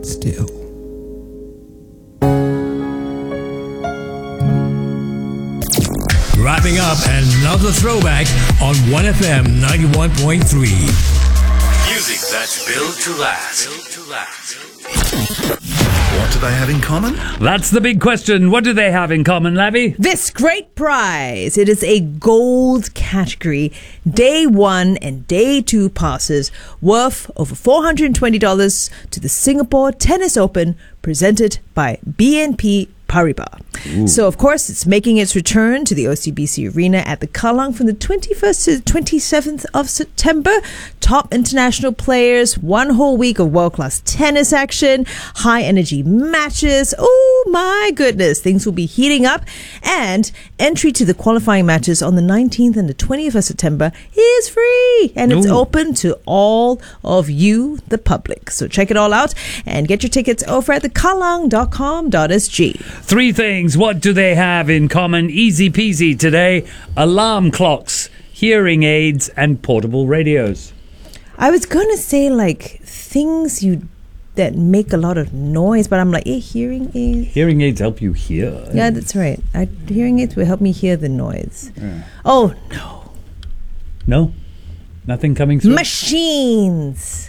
still. Wrapping up another throwback on 1FM 91.3. Music that's built to last. What do they have in common? That's the big question. What do they have in common, Lavi? This great prize. It is a gold category day 1 and day 2 passes worth over $420 to the Singapore Tennis Open, presented by BNP Paribas. So, of course, it's making its return to the OCBC Arena at the Kallang from the 21st to the 27th of September. Top international players, one whole week of world-class tennis action, high-energy matches. Oh, my goodness. Things will be heating up. And entry to the qualifying matches on the 19th and the 20th of September is free. And it's open to all of you, the public. So check it all out and get your tickets over at thekallang.com.sg. 3 things. What do they have in common? Easy peasy today. Alarm clocks, hearing aids, and portable radios. I was going to say like things that make a lot of noise, but I'm like, hearing aids. Hearing aids help you hear. Yeah, that's right. Hearing aids will help me hear the noise. Yeah. Oh, no. No? Nothing coming through? Machines.